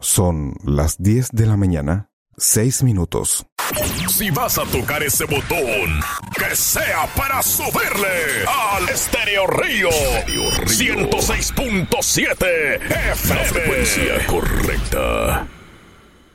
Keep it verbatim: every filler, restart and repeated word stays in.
Son las diez de la mañana, seis minutos. Si vas a tocar ese botón, que sea para subirle al Estéreo Río ciento seis punto siete F M. La frecuencia correcta.